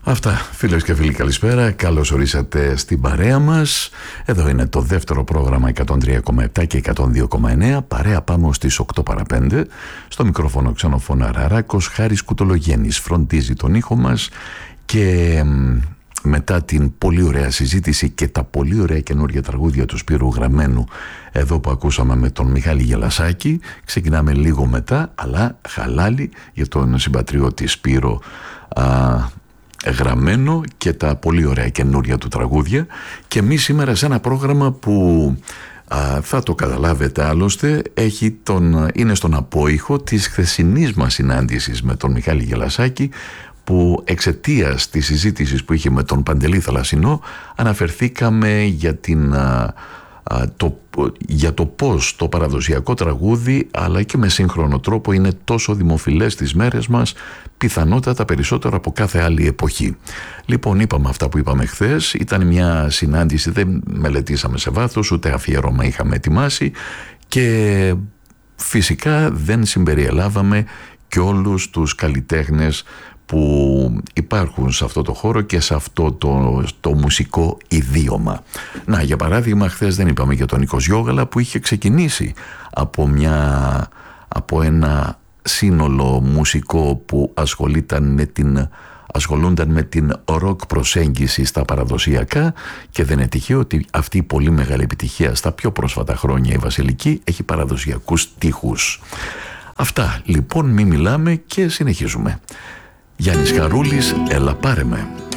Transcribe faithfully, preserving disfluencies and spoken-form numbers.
Αυτά, φίλες και φίλοι, καλησπέρα. Καλώς ορίσατε στην παρέα μας. Εδώ είναι το δεύτερο πρόγραμμα εκατόν τρία κόμμα επτά και εκατόν δύο κόμμα εννέα. Παρέα πάμε ως τις οκτώ παρά πέντε. Στο μικρόφωνο ξενοφώνα Ραράκος. Χάρης Κουτολογέννης φροντίζει τον ήχο μας. Και μετά την πολύ ωραία συζήτηση και τα πολύ ωραία καινούργια τραγούδια του Σπύρου Γραμμένου, εδώ που ακούσαμε με τον Μιχάλη Γελασάκη, ξεκινάμε λίγο μετά, αλλά χαλάλι, για τον συμπατριώτη Σπύρο α, Γραμμένο και τα πολύ ωραία καινούρια του τραγούδια. Και εμείς σήμερα σε ένα πρόγραμμα που α, θα το καταλάβετε άλλωστε, έχει τον, είναι στον απόϊχο της χθεσινής μας συνάντησης με τον Μιχάλη Γελασάκη, που εξαιτίας της συζήτησης που είχε με τον Παντελή Θαλασσινό αναφερθήκαμε για, την, α, α, το, για το πώς το παραδοσιακό τραγούδι αλλά και με σύγχρονο τρόπο είναι τόσο δημοφιλές τις μέρες μας, πιθανότατα περισσότερο από κάθε άλλη εποχή. Λοιπόν, είπαμε αυτά που είπαμε χθες, ήταν μια συνάντηση, δεν μελετήσαμε σε βάθος, ούτε αφιέρωμα είχαμε ετοιμάσει και φυσικά δεν συμπεριελάβαμε και όλους τους καλλιτέχνες που υπάρχουν σε αυτό το χώρο και σε αυτό το, το μουσικό ιδίωμα. Να, για παράδειγμα, χθες δεν είπαμε για τον Νίκο Γιώγαλα, που είχε ξεκινήσει από, μια, από ένα σύνολο μουσικό που ασχολούνταν με την, ασχολούνταν με την ροκ προσέγγιση στα παραδοσιακά, και δεν είναι τυχαίο ότι αυτή η πολύ μεγάλη επιτυχία στα πιο πρόσφατα χρόνια, η Βασιλική, έχει παραδοσιακούς στίχους. Αυτά λοιπόν, μη μιλάμε και συνεχίζουμε. Γιάννης Χαρούλης, έλα πάρε με.